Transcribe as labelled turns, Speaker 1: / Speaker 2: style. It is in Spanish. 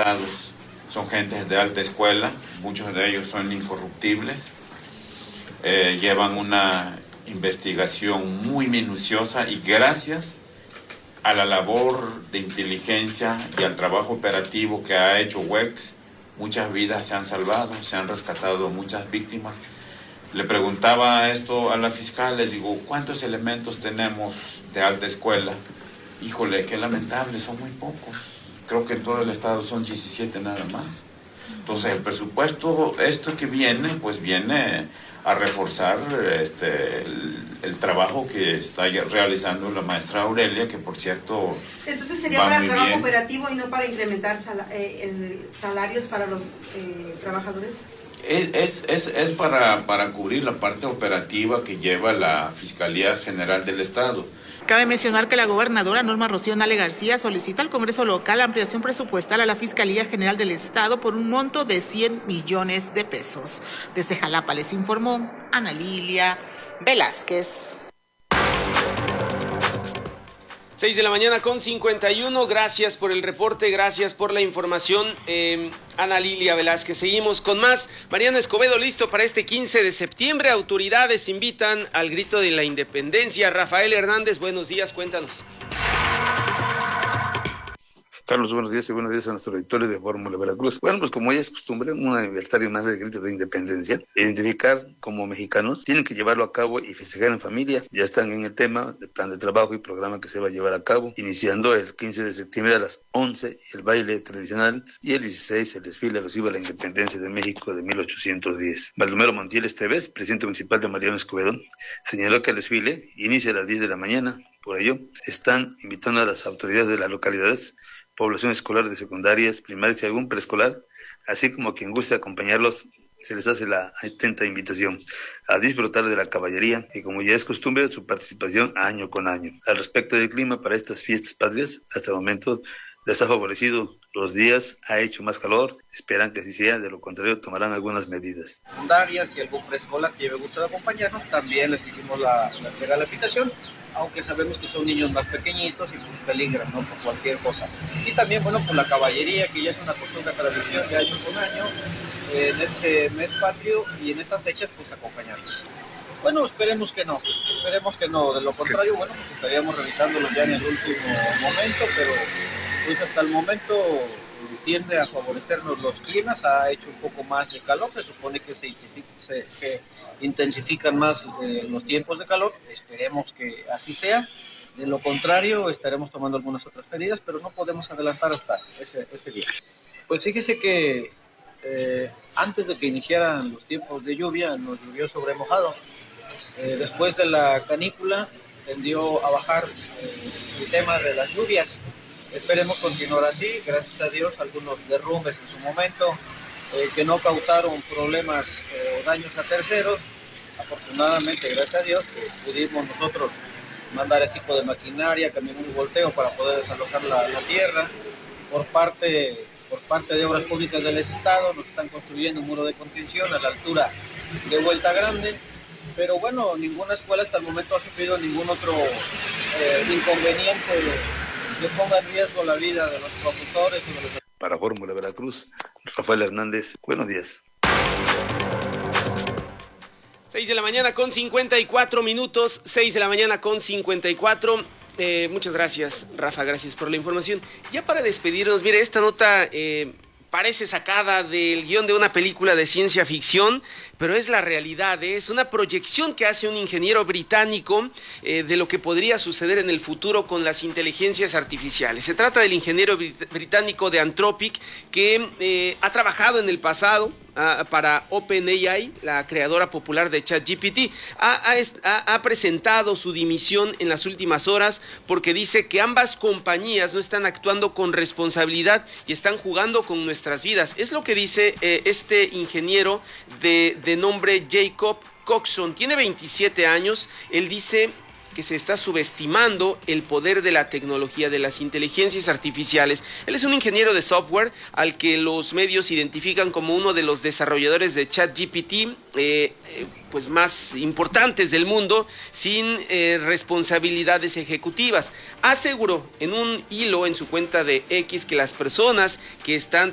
Speaker 1: capacitados, son gentes de alta escuela, muchos de ellos son incorruptibles, llevan una investigación muy minuciosa y gracias a la labor de inteligencia y al trabajo operativo que ha hecho WEX, muchas vidas se han salvado, se han rescatado muchas víctimas. Le preguntaba esto a la fiscal, le digo, ¿cuántos elementos tenemos de alta escuela? Híjole, qué lamentable, son muy pocos. Creo que en todo el estado son 17 nada más. Entonces el presupuesto, esto que viene, pues viene a reforzar el trabajo que está realizando la maestra Aurelia, que por cierto...
Speaker 2: Entonces sería para trabajo operativo y no para incrementar salarios para los trabajadores.
Speaker 1: Es para cubrir la parte operativa que lleva la Fiscalía General del Estado.
Speaker 3: Cabe mencionar que la gobernadora Norma Rocío Nale García solicita al Congreso local ampliación presupuestal a la Fiscalía General del Estado por un monto de 100 millones de pesos. Desde Jalapa les informó Ana Lilia Velázquez.
Speaker 4: 6 de la mañana con 51, gracias por el reporte, gracias por la información, Ana Lilia Velázquez. Seguimos con más. Mariano Escobedo, listo para este 15 de septiembre, autoridades invitan al grito de la independencia. Rafael Hernández, buenos días, cuéntanos.
Speaker 5: Carlos, buenos días y buenos días a nuestros lectores de Fórmula Veracruz. Bueno, pues como ya es costumbre, un aniversario más del grito de independencia, identificar como mexicanos, tienen que llevarlo a cabo y festejar en familia. Ya están en el tema del plan de trabajo y programa que se va a llevar a cabo, iniciando el 15 de septiembre a las 11 el baile tradicional y el 16 el desfile alusivo a la independencia de México de 1810. Baldomero Montiel Esteves, presidente municipal de Mariano Escobedo, señaló que el desfile inicia a las 10 de la mañana. Por ello, están invitando a las autoridades de las localidades, población escolar de secundarias, primarias y algún preescolar, así como quien guste acompañarlos, se les hace la atenta invitación a disfrutar de la caballería y, como ya es costumbre, su participación año con año. Al respecto del clima para estas fiestas patrias, hasta el momento les ha favorecido los días, ha hecho más calor, esperan que así sea, de lo contrario tomarán algunas medidas.
Speaker 6: Secundarias y algún preescolar que lleve gusto de acompañarnos, también les hicimos la entrega de la invitación, aunque sabemos que son niños más pequeñitos y pues peligran, ¿no?, por cualquier cosa. Y también, bueno, por la caballería, que ya es una costumbre, tradición de año con año, en este mes patrio y en estas fechas, pues acompañarnos. Bueno, esperemos que no, de lo contrario, bueno, pues estaríamos revisándolo ya en el último momento, pero pues hasta el momento tiende a favorecernos los climas, ha hecho un poco más de calor, se supone que se intensifican más los tiempos de calor, esperemos que así sea, de lo contrario estaremos tomando algunas otras medidas, pero no podemos adelantar hasta ese día. Pues fíjese que antes de que iniciaran los tiempos de lluvia, nos llovió sobre mojado, después de la canícula tendió a bajar el tema de las lluvias. Esperemos continuar así, gracias a Dios, algunos derrumbes en su momento que no causaron problemas o daños a terceros. Afortunadamente, gracias a Dios, pudimos nosotros mandar equipo de maquinaria, camión de volteo para poder desalojar la tierra. Por parte de Obras Públicas del Estado nos están construyendo un muro de contención a la altura de Vuelta Grande, pero bueno, ninguna escuela hasta el momento ha sufrido ningún otro inconveniente que ponga en riesgo la vida de los profesores y de los...
Speaker 5: Para Fórmula Veracruz, Rafael Hernández, buenos días.
Speaker 4: 6 de la mañana con 54 minutos, 6 de la mañana con 54. Muchas gracias, Rafa, gracias por la información. Ya para despedirnos, mire, esta nota parece sacada del guión de una película de ciencia ficción, pero es la realidad, es una proyección que hace un ingeniero británico de lo que podría suceder en el futuro con las inteligencias artificiales. Se trata del ingeniero británico de Anthropic que ha trabajado en el pasado para OpenAI, la creadora popular de ChatGPT. Ha presentado su dimisión en las últimas horas porque dice que ambas compañías no están actuando con responsabilidad y están jugando con nuestras vidas. Es lo que dice este ingeniero de nombre Jacob Coxon. Tiene 27 años. Él dice que se está subestimando el poder de la tecnología, de las inteligencias artificiales. Él es un ingeniero de software al que los medios identifican como uno de los desarrolladores de ChatGPT pues más importantes del mundo, sin responsabilidades ejecutivas. Aseguró en un hilo en su cuenta de X que las personas que están